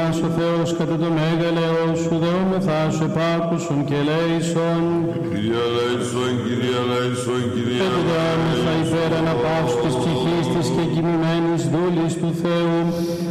ημάς ο Θεός κατά το μέγαλεό σου, δεόμεθά σου επάκουσον και λέησον. Κύριε ελέησον, Κύριε ελέησον, Κύριε ελέησον. Δεόμεθα υπέρ αναπαύσου της ψυχής της και κοιμημένης δούλης του Θεού,